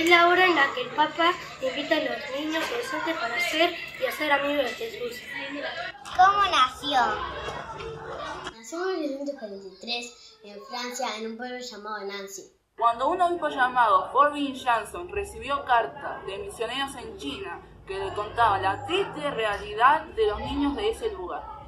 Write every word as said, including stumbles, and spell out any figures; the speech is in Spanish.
Es la hora en la que el Papa invita a los niños presentes para ser y hacer amigos de Jesús. ¿Cómo nació? Nació en mil novecientos cuarenta y tres en Francia, en un pueblo llamado Nancy. Cuando un obispo llamado Forbin Janson recibió cartas de misioneros en China que le contaban la triste realidad de los niños de ese lugar.